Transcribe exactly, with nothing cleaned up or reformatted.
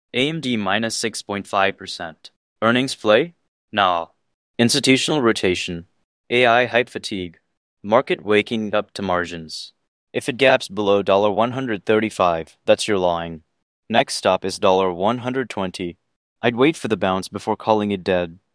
A M D minus six point five percent. Earnings play? Nah. Institutional rotation. A I hype fatigue. Market waking up to margins. If it gaps below one thirty-five, that's your line. Next stop is one twenty. I'd wait for the bounce before calling it dead.